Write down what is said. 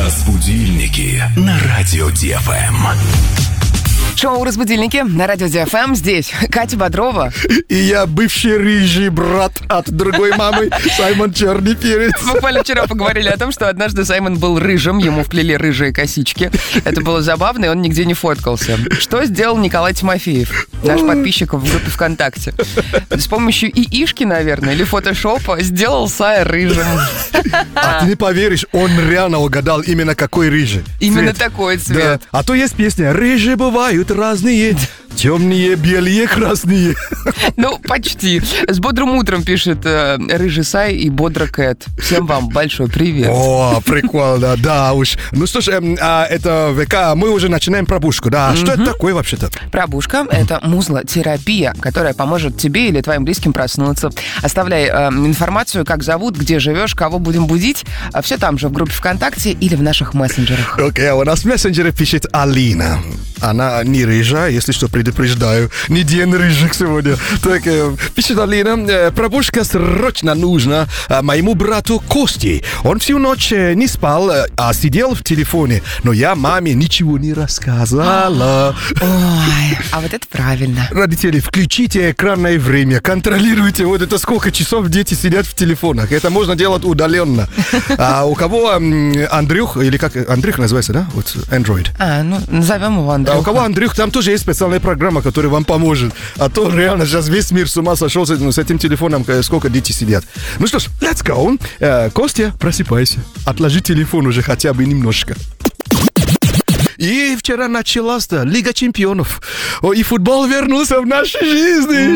Разбудильники на радио ДФМ. Шоу «Разбудильники» на радио ДФМ. Здесь Катя Бодрова. И я бывший рыжий брат от другой мамы, Саймон Черный Перец. Буквально вчера поговорили о том, что однажды Саймон был рыжим, ему вплели рыжие косички. Это было забавно, и он нигде не фоткался. Что сделал Николай Тимофеев, наш подписчик в группе ВКонтакте? С помощью ИИшки, наверное, или фотошопа сделал Сая рыжим. А ты не поверишь, он реально угадал именно какой рыжий. Именно такой цвет. Да. А то есть песня «Рыжие бывают разные, темные, белые, красные». Ну, почти. С бодрым утром пишет Рыжий Сай и Бодро Кэт. Всем вам большой привет. О, прикольно, да уж. Ну что ж, это ВК, мы уже начинаем пробушку, да. Что это такое вообще-то? Пробушка – это музлотерапия, которая поможет тебе или твоим близким проснуться. Оставляй информацию, как зовут, где живешь, кого будем будить. Все там же в группе ВКонтакте или в наших мессенджерах. Окей, у нас в мессенджере пишет Алина. Она не рыжая, если что, предупреждаю. Не день рыжих сегодня. Так, пишет Алина, пробушка срочно нужна моему брату Косте. Он всю ночь не спал, а сидел в телефоне. Но я маме ничего не рассказала. Ой, а вот это правильно. Родители, включите экранное время, контролируйте, вот это сколько часов дети сидят в телефонах. Это можно делать удаленно. А у кого Андрюх, или как Андрюх называется, да? Вот Android. Ну, назовем его Андрюха. А у кого Андрюх, там тоже есть специальная программа, которая вам поможет. А то реально сейчас весь мир с ума сошел с этим телефоном, сколько дети сидят. Ну что ж, let's go. Костя, просыпайся. Отложи телефон уже хотя бы немножко. И вчера началась Лига чемпионов. И футбол вернулся в наши жизни.